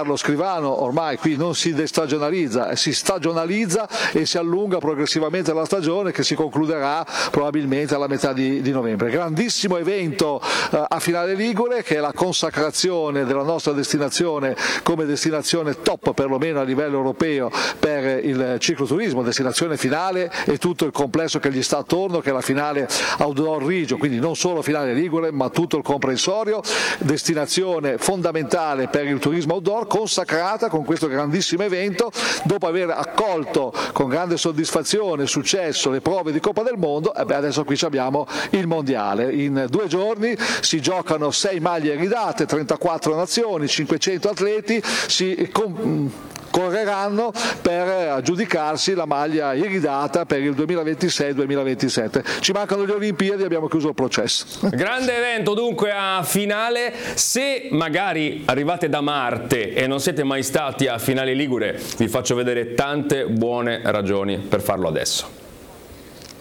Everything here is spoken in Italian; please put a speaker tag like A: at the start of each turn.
A: Carlo Scrivano, ormai qui non si destagionalizza, si stagionalizza e si allunga progressivamente la stagione, che si concluderà probabilmente alla metà di novembre. Grandissimo evento a Finale Ligure, che è la consacrazione della nostra destinazione come destinazione top, perlomeno a livello europeo, per il cicloturismo, destinazione finale e tutto il complesso che gli sta attorno, che è la Finale Outdoor Regio, quindi non solo Finale Ligure ma tutto il comprensorio, destinazione fondamentale per il turismo outdoor, consacrata con questo grandissimo evento, dopo aver accolto con grande soddisfazione e successo le prove di Coppa del Mondo. Adesso qui abbiamo il mondiale. In 2 giorni si giocano 6 maglie iridate, 34 nazioni, 500 atleti si correranno per aggiudicarsi la maglia iridata per il 2026-2027. Ci mancano le Olimpiadi, abbiamo chiuso il processo.
B: Grande evento dunque a Finale. Se magari arrivate da Marte e non siete mai stati a Finale Ligure, vi faccio vedere tante buone ragioni per farlo adesso.